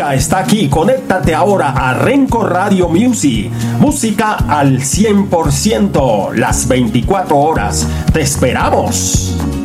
música está aquí. Conéctate ahora a Renco Radio Music. Música al 100%, las 24 horas. ¡Te esperamos!